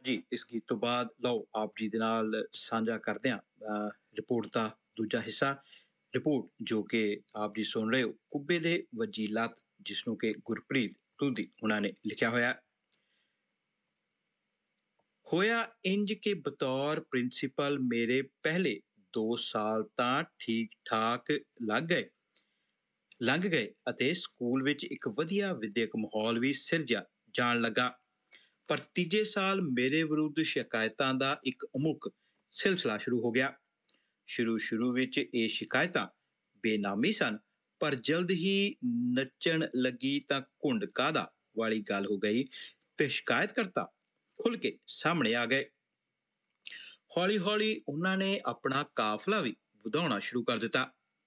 ਜੀ, ਇਸ ਗੀਤ ਤੋਂ ਬਾਅਦ ਲਓ ਆਪ ਜੀ ਦੇ ਨਾਲ ਸਾਂਝਾ ਕਰਦੇ ਹਾਂ ਰਿਪੋਰਟ ਦਾ ਦੂਜਾ ਹਿੱਸਾ। ਰਿਪੋਰਟ ਜੋ ਕਿ ਆਪ ਜੀ ਸੁਣ ਰਹੇ ਹੋ, ਕੁੱਬੇ ਦੇ ਵੱਜੀ ਲੱਤ, ਜਿਸ ਨੂੰ ਕਿ ਗੁਰਪ੍ਰੀਤ ਤੁੰਦੀ ਉਹਨਾਂ ਨੇ ਲਿਖਿਆ ਹੋਇਆ ਇੰਜ ਕਿ ਬਤੌਰ ਪ੍ਰਿੰਸੀਪਲ ਮੇਰੇ ਪਹਿਲੇ 2 ਸਾਲ ਤਾਂ ਠੀਕ ਠਾਕ ਲੰਘ ਗਏ ਅਤੇ ਸਕੂਲ ਵਿੱਚ ਇੱਕ ਵਧੀਆ ਵਿਦਿਅਕ ਮਾਹੌਲ ਵੀ ਸਿਰਜਿਆ ਜਾਣ ਲੱਗਾ। ਪਰ ਤੀਜੇ ਸਾਲ ਮੇਰੇ ਵਿਰੁੱਧ ਸ਼ਿਕਾਇਤਾਂ ਦਾ ਇੱਕ ਅਮੁੱਕ ਸਿਲਸਿਲਾ ਸ਼ੁਰੂ ਹੋ ਗਿਆ। ਸ਼ੁਰੂ ਵਿੱਚ ਇਹ ਸ਼ਿਕਾਇਤਾਂ ਬੇਨਾਮੀ ਸਨ, ਪਰ ਜਲਦ ਹੀ ਨੱਚਣ ਲੱਗੀ ਤਾਂ ਘੁੰਡ ਕਾਹਦਾ ਵਾਲੀ ਗੱਲ ਹੋ ਗਈ ਤੇ ਸ਼ਿਕਾਇਤਕਰਤਾ ਖੁੱਲ੍ਹ ਕੇ ਸਾਹਮਣੇ ਆ ਗਏ। ਹੌਲੀ ਹੌਲੀ ਉਹਨਾਂ ਨੇ ਆਪਣਾ ਕਾਫਲਾ ਵੀ ਵਧਾਉਣਾ ਸ਼ੁਰੂ ਕਰ ਦਿੱਤਾ।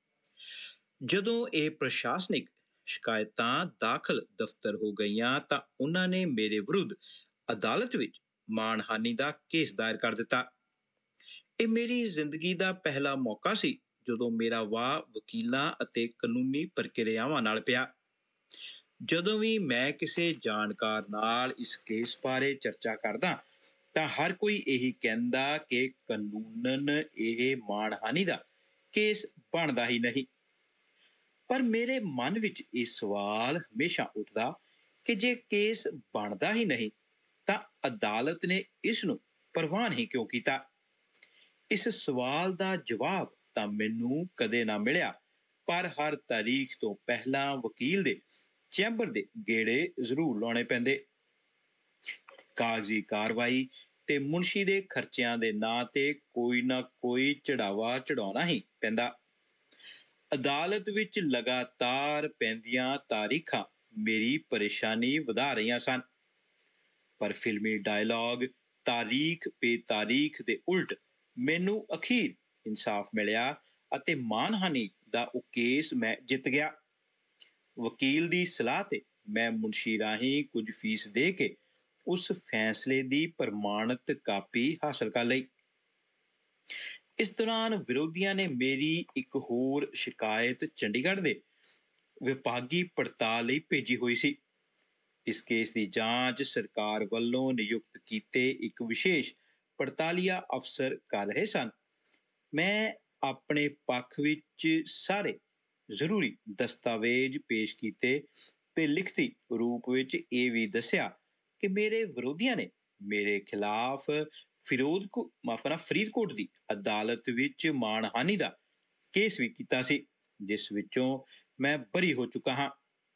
ਜਦੋਂ ਇਹ ਪ੍ਰਸ਼ਾਸਨਿਕ ਸ਼ਿਕਾਇਤਾਂ ਦਾਖਲ ਦਫ਼ਤਰ ਹੋ ਗਈਆਂ ਤਾਂ ਉਹਨਾਂ ਨੇ ਮੇਰੇ ਵਿਰੁੱਧ ਅਦਾਲਤ ਵਿੱਚ ਮਾਣਹਾਨੀ ਦਾ ਕੇਸ ਦਾਇਰ ਕਰ ਦਿੱਤਾ। ਇਹ ਮੇਰੀ ਜ਼ਿੰਦਗੀ ਦਾ ਪਹਿਲਾ ਮੌਕਾ ਸੀ ਜਦੋਂ ਮੇਰਾ ਵਾਹ ਵਕੀਲਾਂ ਅਤੇ ਕਾਨੂੰਨੀ ਪ੍ਰਕਿਰਿਆਵਾਂ ਨਾਲ ਪਿਆ। ਜਦੋਂ ਵੀ ਮੈਂ ਕਿਸੇ ਜਾਣਕਾਰ ਨਾਲ ਇਸ ਕੇਸ ਬਾਰੇ ਚਰਚਾ ਕਰਦਾ ਤਾਂ ਹਰ ਕੋਈ ਇਹੀ ਕਹਿੰਦਾ ਕਿ ਕਾਨੂੰਨਨ ਇਹ ਮਾਣਹਾਨੀ ਦਾ ਕੇਸ ਬਣਦਾ ਹੀ ਨਹੀਂ। ਪਰ ਮੇਰੇ ਮਨ ਵਿੱਚ ਇਹ ਸਵਾਲ ਹਮੇਸ਼ਾ ਉੱਠਦਾ ਕਿ ਜੇ ਕੇਸ ਬਣਦਾ ਹੀ ਨਹੀਂ ਤਾਂ ਅਦਾਲਤ ਨੇ ਇਸ ਨੂੰ ਪ੍ਰਵਾਨ ਹੀ ਕਿਉਂ ਕੀਤਾ। ਇਸ ਸਵਾਲ ਦਾ ਜਵਾਬ ਤਾਂ ਮੈਨੂੰ ਕਦੇ ਨਾ ਮਿਲਿਆ, ਪਰ ਹਰ ਤਾਰੀਖ ਤੋਂ ਪਹਿਲਾਂ ਵਕੀਲ ਦੇ ਚੈਂਬਰ ਦੇ ਗੇੜੇ ਜ਼ਰੂਰ ਲਾਉਣੇ ਪੈਂਦੇ। ਕਾਗਜ਼ੀ ਕਾਰਵਾਈ ਤੇ ਮੁਨਸ਼ੀ ਦੇ ਖਰਚਿਆਂ ਦੇ ਨਾਂ ਤੇ ਕੋਈ ਨਾ ਕੋਈ ਚੜਾਵਾ ਚੜਾਉਣਾ ਹੀ ਪੈਂਦਾ। ਅਦਾਲਤ ਵਿੱਚ ਲਗਾਤਾਰ ਪੈਂਦੀਆਂ ਤਾਰੀਖਾਂ ਮੇਰੀ ਪਰੇਸ਼ਾਨੀ ਵਧਾ ਰਹੀਆਂ ਸਨ। ਪਰ ਫਿਲਮੀ ਡਾਇਲਾਗ ਤਾਰੀਖ ਪੇ ਤਾਰੀਖ ਦੇ ਉਲਟ ਮੈਨੂੰ ਅਖੀਰ ਇਨਸਾਫ ਮਿਲਿਆ ਅਤੇ ਮਾਣਹਾਨੀ ਦਾ ਉਹ ਕੇਸ ਮੈਂ ਜਿੱਤ ਗਿਆ। ਵਕੀਲ ਦੀ ਸਲਾਹ ਤੇ ਮੈਂ ਮੁਨਸ਼ੀ ਰਾਹੀਂ ਕੁਝ ਫੀਸ ਦੇ ਕੇ ਉਸ ਫੈਸਲੇ ਦੀ ਪ੍ਰਮਾਣਿਤ ਕਾਪੀ ਹਾਸਲ ਕਰ ਲਈ। ਇਸ ਦੌਰਾਨ ਵਿਰੋਧੀਆਂ ਨੇ ਮੇਰੀ ਇੱਕ ਹੋਰ ਸ਼ਿਕਾਇਤ ਚੰਡੀਗੜ੍ਹ ਦੇ ਵਿਭਾਗੀ ਪੜਤਾਲ ਲਈ ਭੇਜੀ ਹੋਈ ਸੀ। ਇਸ ਕੇਸ ਦੀ ਜਾਂਚ ਸਰਕਾਰ ਵੱਲੋਂ ਨਿਯੁਕਤ ਕੀਤੇ ਇੱਕ ਵਿਸ਼ੇਸ਼ ਪੜਤਾਲੀਆ ਅਫਸਰ ਕਰ ਰਹੇ ਸਨ। ਮੈਂ ਆਪਣੇ ਪੱਖ ਵਿੱਚ ਸਾਰੇ ਜ਼ਰੂਰੀ ਦਸਤਾਵੇਜ਼ ਪੇਸ਼ ਕੀਤੇ ਤੇ ਲਿਖਤੀ ਰੂਪ ਵਿੱਚ ਇਹ ਵੀ ਦੱਸਿਆ ਕਿ ਮੇਰੇ ਵਿਰੋਧੀਆਂ ਨੇ ਮੇਰੇ ਖਿਲਾਫ ਫਰੀਦਕੋਟ ਦੀ ਅਦਾਲਤ ਵਿੱਚ ਮਾਣਹਾਨੀ ਦਾ ਕੇਸ ਵੀ ਕੀਤਾ ਸੀ, ਜਿਸ ਵਿੱਚੋਂ ਮੈਂ ਬਰੀ ਹੋ ਚੁੱਕਾ ਹਾਂ।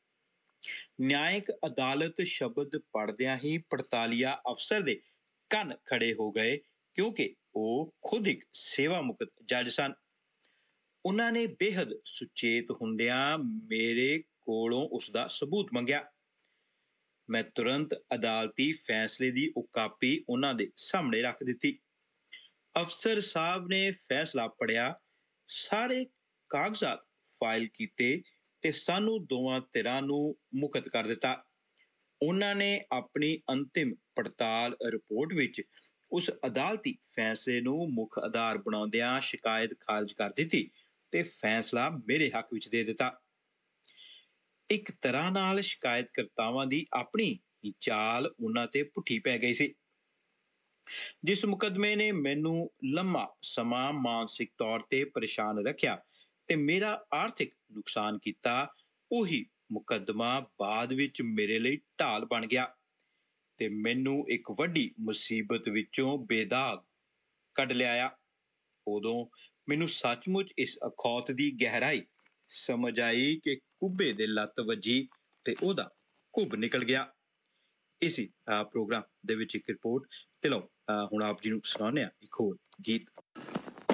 ਨਿਆਇਕ ਅਦਾਲਤ ਸ਼ਬਦ ਪੜ੍ਹਦਿਆਂ ਹੀ ਪੜਤਾਲੀਆ ਅਫਸਰ ਦੇ ਕੰਨ ਖੜੇ ਹੋ ਗਏ, ਕਿਉਂਕਿ ਉਹ ਖੁਦ ਇੱਕ ਸੇਵਾ ਮੁਕਤ ਜੱਜ ਸਨ। ਉਹਨਾਂ ਨੇ ਬੇਹੱਦ ਸੁਚੇਤ ਹੁੰਦਿਆਂ ਮੇਰੇ ਕੋਲੋਂ ਉਸਦਾ ਸਬੂਤ ਮੰਗਿਆ। ਮੈਂ ਤੁਰੰਤ ਅਦਾਲਤੀ ਫੈਸਲੇ ਦੀ ਉਹ ਕਾਪੀ ਉਹਨਾਂ ਦੇ ਸਾਹਮਣੇ ਰੱਖ ਦਿੱਤੀ। ਅਫਸਰ ਸਾਹਿਬ ਨੇ ਫੈਸਲਾ ਪੜ੍ਹਿਆ, ਸਾਰੇ ਕਾਗਜ਼ਾਤ ਫਾਈਲ ਕੀਤੇ ਤੇ ਸਾਨੂੰ ਦੋਵਾਂ ਧਿਰਾਂ ਨੂੰ ਮੁਕਤ ਕਰ ਦਿੱਤਾ। ਉਹਨਾਂ ਨੇ ਆਪਣੀ ਅੰਤਿਮ ਪੜਤਾਲ ਰਿਪੋਰਟ ਵਿੱਚ ਉਸ ਅਦਾਲਤੀ ਫੈਸਲੇ ਨੂੰ ਮੁੱਖ ਆਧਾਰ ਬਣਾਉਂਦਿਆਂ ਸ਼ਿਕਾਇਤ ਖਾਰਜ ਕਰ ਦਿੱਤੀ ਤੇ ਫੈਸਲਾ ਮੇਰੇ ਹੱਕ ਵਿੱਚ ਦੇ ਦਿੱਤਾ। ਇੱਕ ਤਰ੍ਹਾਂ ਨਾਲ ਸ਼ਿਕਾਇਤਕਰਤਾਵਾਂ ਦੀ ਆਪਣੀ ਹੀ ਚਾਲ ਉਹਨਾਂ ਤੇ ਪੁੱਠੀ ਪੈ ਗਈ ਸੀ। ਜਿਸ ਮੁਕੱਦਮੇ ਨੇ ਮੈਨੂੰ ਲੰਮਾ ਸਮਾਂ ਮਾਨਸਿਕ ਤੌਰ ਤੇ ਪਰੇਸ਼ਾਨ ਰੱਖਿਆ ਤੇ ਮੇਰਾ ਆਰਥਿਕ ਨੁਕਸਾਨ ਕੀਤਾ, ਉਹੀ ਮੁਕੱਦਮਾ ਬਾਅਦ ਵਿੱਚ ਮੇਰੇ ਲਈ ਢਾਲ ਬਣ ਗਿਆ ਤੇ ਮੈਨੂੰ ਇੱਕ ਵੱਡੀ ਮੁਸੀਬਤ ਵਿੱਚੋਂ ਬੇਦਾਗ ਕੱਢ ਲਿਆਇਆ। ਉਦੋਂ ਮੈਨੂੰ ਸੱਚਮੁੱਚ ਇਸ ਅਖੌਤ ਦੀ ਗਹਿਰਾਈ ਸਮਝ ਆਈ ਕਿ ਕੁੱਬੇ ਦੇ ਲੱਤ ਵੱਜੀ ਤੇ ਉਹਦਾ ਕੁੱਬ ਨਿਕਲ ਗਿਆ। ਇਸੀ ਪ੍ਰੋਗਰਾਮ ਦੇ ਵਿੱਚ ਇੱਕ ਰਿਪੋਰਟ ਤੇ ਲਓ ਹੁਣ ਆਪ ਜੀ ਨੂੰ ਸੁਣਾਉਂਦੇ ਹਾਂ ਇੱਕ ਹੋਰ ਗੀਤ।